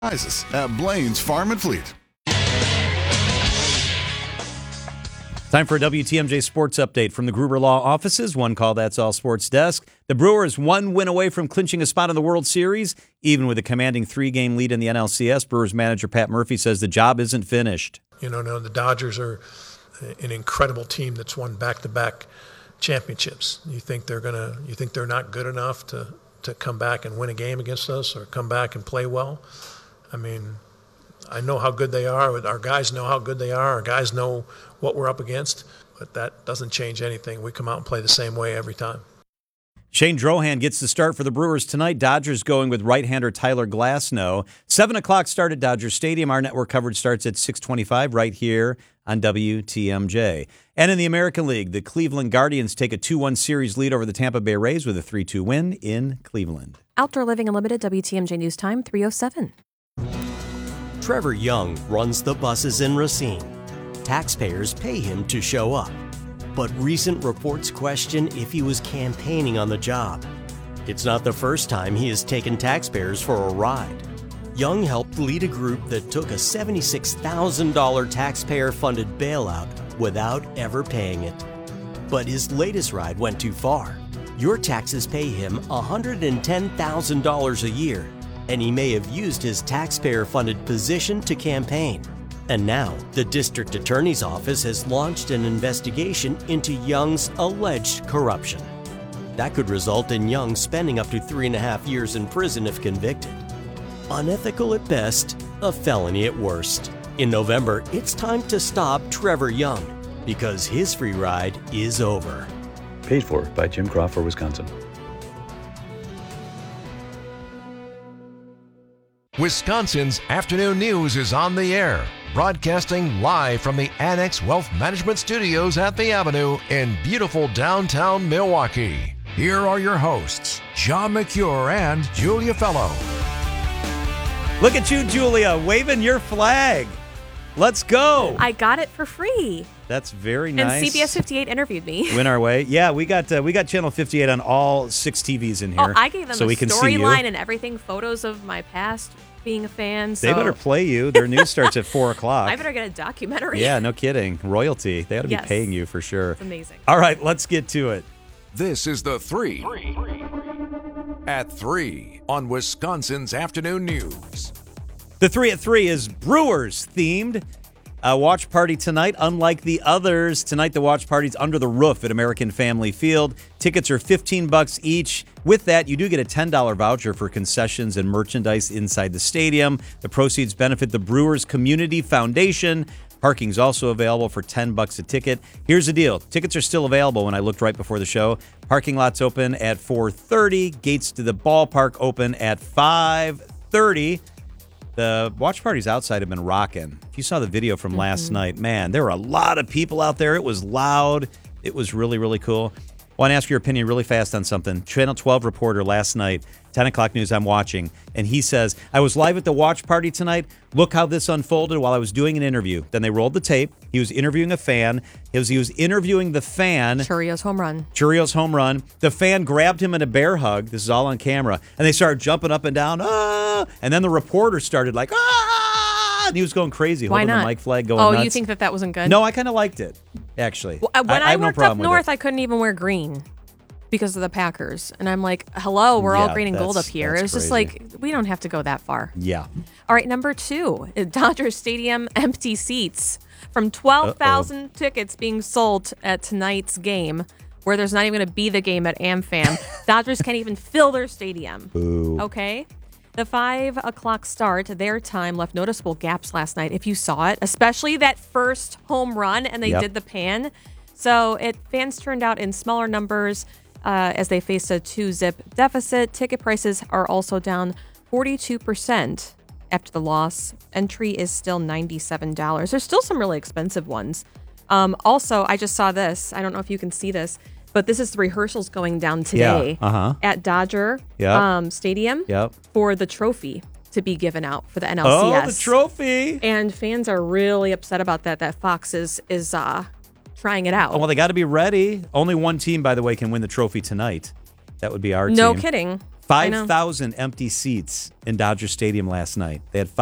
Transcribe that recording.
Prizes at Blaine's Farm and Fleet. Time for a WTMJ Sports Update from the Gruber Law offices. One call, that's all sports desk. The Brewers 1 win away from clinching a spot in the World Series. Even with a commanding 3-game lead in the NLCS, Brewers manager Pat Murphy says the job isn't finished. The Dodgers are an incredible team that's won back-to-back championships. You think they're not good enough to come back and win a game against us or come back and play well? I mean, I know how good they are. Our guys know how good they are. Our guys know what we're up against, but that doesn't change anything. We come out and play the same way every time. Shane Drohan gets the start for the Brewers tonight. Dodgers going with right-hander Tyler Glasnow. 7 o'clock start at Dodger Stadium. Our network coverage starts at 6:25 right here on WTMJ. And in the American League, the Cleveland Guardians take a 2-1 series lead over the Tampa Bay Rays with a 3-2 win in Cleveland. Outdoor Living Unlimited, WTMJ News Time, 3:07. Trevor Young runs the buses in Racine. Taxpayers pay him to show up. But recent reports question if he was campaigning on the job. It's not the first time he has taken taxpayers for a ride. Young helped lead a group that took a $76,000 taxpayer-funded bailout without ever paying it. But his latest ride went too far. Your taxes pay him $110,000 a year, and he may have used his taxpayer-funded position to campaign. And now, the district attorney's office has launched an investigation into Young's alleged corruption. That could result in Young spending up to 3.5 years in prison if convicted. Unethical at best, a felony at worst. In November, it's time to stop Trevor Young, because his free ride is over. Paid for by Jim Crawford, Wisconsin. Wisconsin's Afternoon News is on the air, broadcasting live from the Annex Wealth Management Studios at the Avenue in beautiful downtown Milwaukee. Here are your hosts, John McCure and Julia Fellow. Look at you, Julia, waving your flag. Let's go. I got it for free. That's very nice. And CBS 58 interviewed me. Win our way. Yeah, we got Channel 58 on all 6 TVs in here. Oh, I gave them so a storyline and everything, photos of my past being a fan. So they better play you. Their news starts at 4 o'clock. I better get a documentary. Yeah, no kidding. Royalty. They ought to be paying you for sure. It's amazing. All right, let's get to it. This is the 3 at 3 on Wisconsin's Afternoon News. The 3 at 3 is Brewers themed. A watch party tonight, unlike the others. Tonight, the watch party's under the roof at American Family Field. Tickets are $15 each. With that, you do get a $10 voucher for concessions and merchandise inside the stadium. The proceeds benefit the Brewers Community Foundation. Parking's also available for $10 a ticket. Here's the deal. Tickets are still available when I looked right before the show. Parking lots open at 4:30. Gates to the ballpark open at 5:30. The watch parties outside have been rocking. If you saw the video from last night, man, there were a lot of people out there. It was loud. It was really, really cool. I want to ask your opinion really fast on something. Channel 12 reporter last night, 10 o'clock news I'm watching, and he says, I was live at the watch party tonight. Look how this unfolded while I was doing an interview. Then they rolled the tape. He was interviewing a fan. He was interviewing the fan. Churrio's home run. The fan grabbed him in a bear hug. This is all on camera. And they started jumping up and down. Ah! And then the reporter started like, ah! And he was going crazy, holding the mic flag, going nuts. You think that wasn't good? No, I kind of liked it, actually. When I worked up north, I couldn't even wear green because of the Packers. And I'm like, hello, we're all green and gold up here. It was just like, we don't have to go that far. Yeah. All right, number 2, Dodger Stadium, empty seats. From 12,000 tickets being sold at tonight's game, where there's not even going to be the game at AmFam, Dodgers can't even fill their stadium. Boo. Okay? The 5 o'clock start, their time left noticeable gaps last night, if you saw it, especially that first home run, and they did the pan. So fans turned out in smaller numbers as they faced a 2-zip deficit. Ticket prices are also down 42% after the loss. Entry is still $97. There's still some really expensive ones. Also, I just saw this. I don't know if you can see this, but this is the rehearsals going down today at Dodger Stadium for the trophy to be given out for the NLCS. Oh, the trophy! And fans are really upset about that Fox is trying it out. Oh, well, they got to be ready. Only one team, by the way, can win the trophy tonight. That would be our team. No kidding. I know. 5,000 empty seats in Dodger Stadium last night. They had